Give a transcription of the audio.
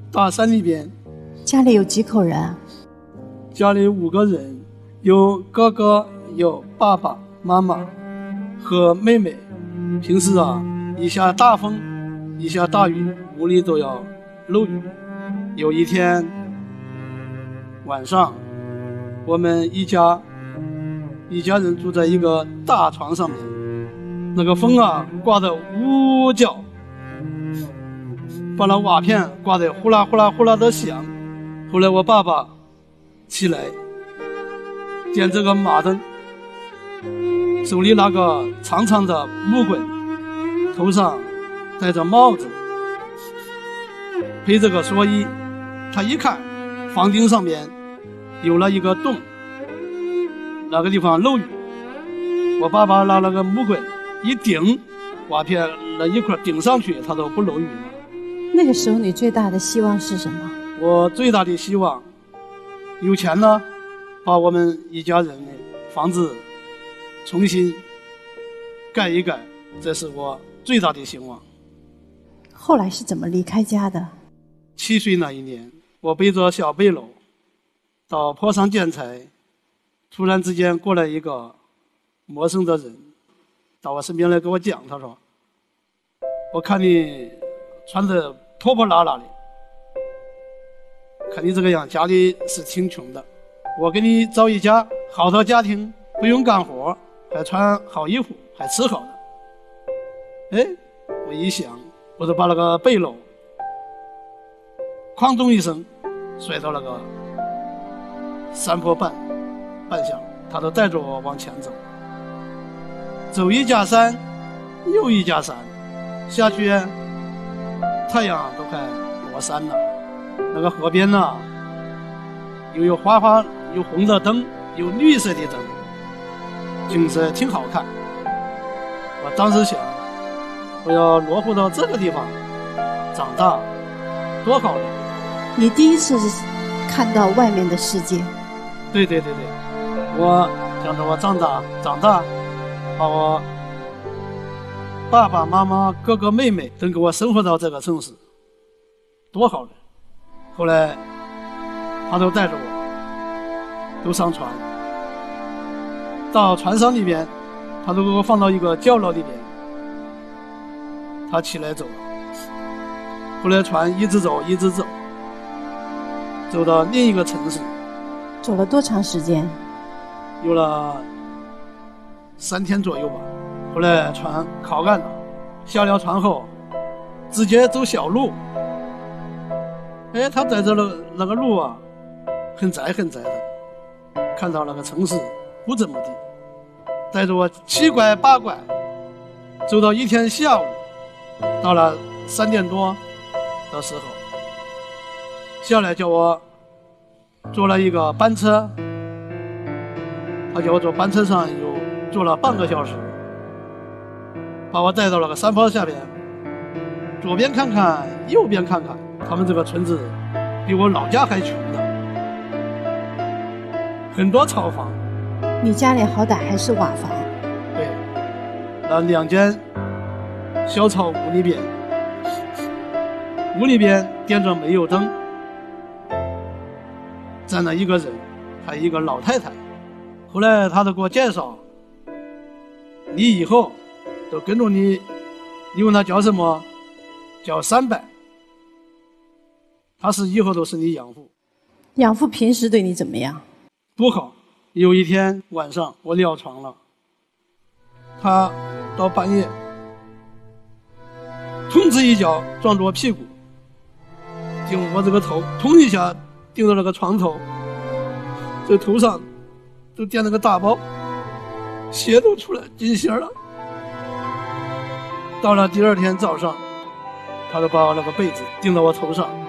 大山里边。 家里有几口人啊？ 家里5个人，有哥哥，有爸爸妈妈和妹妹。平时啊，一下大风一下大雨，屋里都要漏雨。有一天晚上，我们一家人住在一个大床上面，那个风啊刮得呜叫，把那瓦片刮得呼啦呼啦呼啦的响。后来我爸爸起来点这个马灯，手里拿个长长的木棍，头上戴着帽子，配着个蓑衣。他一看房顶上面有了一个洞，那个地方漏雨。我爸爸拿了个木棍一顶，瓦片那一块顶上去，他都不漏雨了。 那个时候你最大的希望是什么？ 我最大的希望有钱呢，把我们一家人的房子重新盖一盖，这是我最大的希望。 后来是怎么离开家的 ？7岁那一年，我背着小背篓到坡上捡柴，突然之间过来一个陌生的人到我身边来跟我讲，他说：“我看你穿得破破烂烂的，看你这个样，家里是挺穷的，我给你找一家好的家庭，不用干活，还穿好衣服，还吃好的。”哎，我一想，我就把那个背篓哐咚一声摔到那个山坡半下，他就带着我往前走，走一家山又一家山，下去太阳都快落山了。那个河边呢，又有花花，有红的灯，有绿色的灯，景色挺好看。我当时想，我要落户到这个地方长大多好呢。 你第一次看到外面的世界？ 对，我想着我长大，把我爸爸妈妈哥哥妹妹都给我生活到这个城市，多好呢。后来他都带着我都上船，到船上里面，他都给我放到一个角落里面，他起来走了。后来船一直走走到另一个城市。 走了多长时间？ 有了3天左右吧。后来船靠岸了，下了船后直接走小路。哎，他带着那个路啊，很窄的，看到那个城市不怎么地，带着我7拐8拐，走到一天下午，到了3点多的时候，下来叫我坐了一个班车，他叫我坐班车上又坐了半个小时，把我带到了个山坡下边，左边看看右边看看，他们这个村子比我老家还穷的，很多草房。 你家里好歹还是瓦房。 对，那2间小草屋里边，点着煤油灯，站了一个人，还有一个老太太。后来他都给我介绍，你以后都跟着你问他叫什么，叫300，他是以后都是你养父。 养父平时对你怎么样？ 不好。有一天晚上我尿床了，他到半夜通哧一脚撞着我屁股，顶我这个头，通一下顶到那个床头，这头上都垫了个大包，血都出来进血了。到了第2天早上，他就把我那个被子顶到我头上，